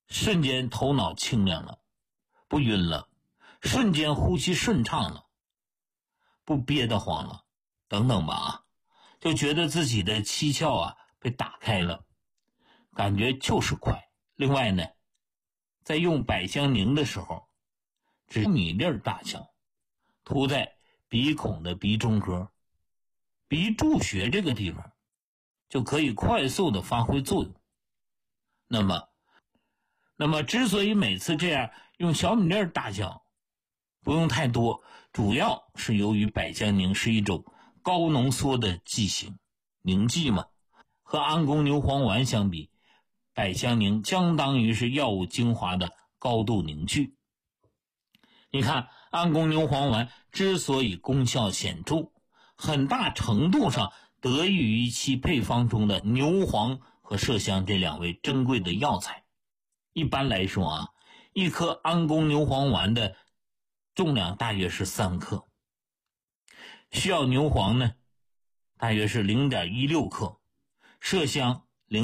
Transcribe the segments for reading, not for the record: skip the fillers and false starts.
瞬间头脑清亮了，不晕了，瞬间呼吸顺畅了，不憋得慌了，等等吧就觉得自己的七窍被打开了，感觉就是快。另外呢，在用百香凝的时候，只米粒大小，涂在鼻孔的鼻中隔、鼻柱穴这个地方，就可以快速的发挥作用。那么之所以每次这样用小米粒大小，不用太多，主要是由于百香凝是一种高浓缩的剂型，凝剂嘛，和安宫牛黄丸相比，百香凝相当于是药物精华的高度凝聚。你看安宫牛黄丸之所以功效显著，很大程度上得益于其配方中的牛黄和麝香这两味珍贵的药材。一般来说一颗安宫牛黄丸的重量大约是3克，需要牛黄呢大约是 0.16 克，麝香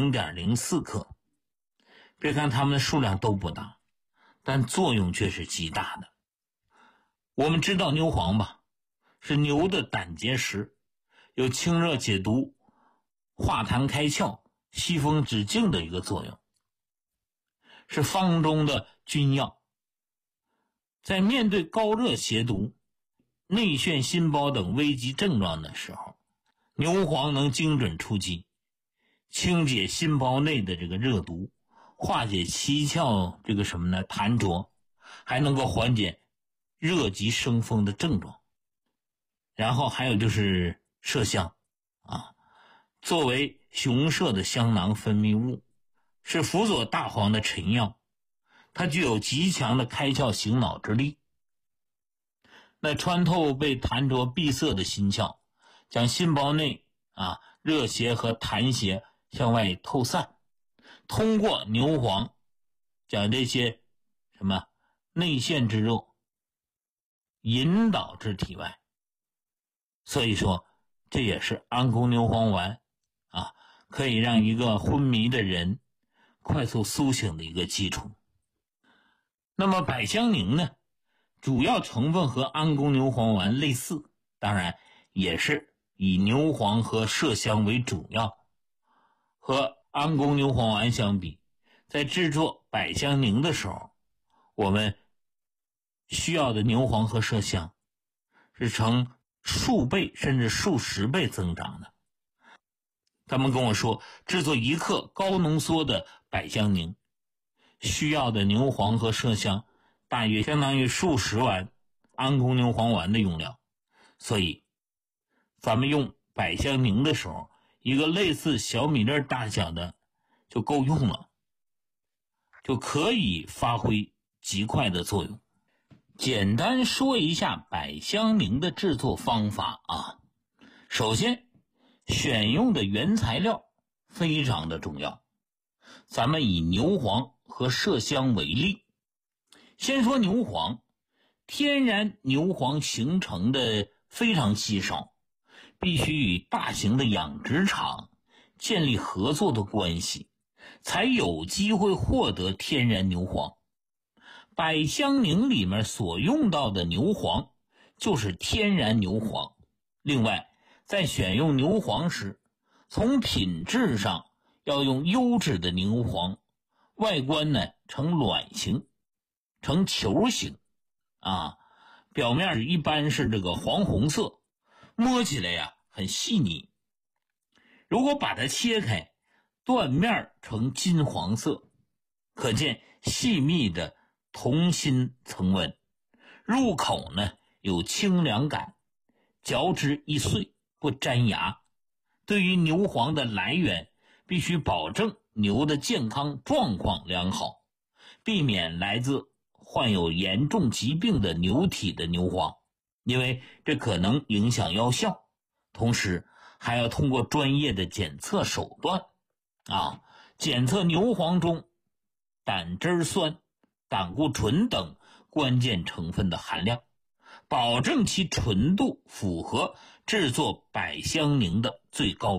0.04 克。别看它们的数量都不大，但作用却是极大的。我们知道牛黄吧，是牛的胆结石，有清热解毒、化痰开窍、息风止痉的一个作用，是方中的君药。在面对高热邪毒、内眩心包等危急症状的时候，牛黄能精准出击，清解心包内的这个热毒，化解七窍痰浊，还能够缓解热极生风的症状。然后还有就是麝香作为雄麝的香囊分泌物，是辅佐大黄的臣药，它具有极强的开窍醒脑之力。那穿透被痰浊闭塞的心窍，将心包内热邪和痰邪向外透散，通过牛黄将这些内陷之热引导至体外。所以说这也是安宫牛黄丸可以让一个昏迷的人快速苏醒的一个基础。那么百香凝呢，主要成分和安宫牛黄丸类似，当然也是以牛黄和麝香为主要。和安宫牛黄丸相比，在制作百香凝的时候，我们需要的牛黄和麝香是成数倍甚至数十倍增长的。他们跟我说，制作1克高浓缩的百香凝需要的牛黄和麝香大约相当于数十碗安宫牛黄丸的用料。所以咱们用百香凝的时候，一个类似小米粒大小的就够用了，就可以发挥极快的作用。简单说一下百香凝的制作方法首先选用的原材料非常的重要，咱们以牛黄和麝香为例。先说牛黄，天然牛黄形成的非常稀少，必须与大型的养殖场建立合作的关系，才有机会获得天然牛黄。百香凝里面所用到的牛黄就是天然牛黄。另外在选用牛黄时，从品质上要用优质的牛黄，外观呢呈卵形，呈球形表面一般是这个黄红色，摸起来很细腻。如果把它切开，断面呈金黄色，可见细密的同心层纹，入口呢有清凉感，嚼之易碎，不粘牙。对于牛黄的来源，必须保证牛的健康状况良好，避免来自患有严重疾病的牛体的牛黄，因为这可能影响药效。同时还要通过专业的检测手段检测牛黄中胆汁酸、胆固醇等关键成分的含量，保证其纯度符合制作百香凝的最高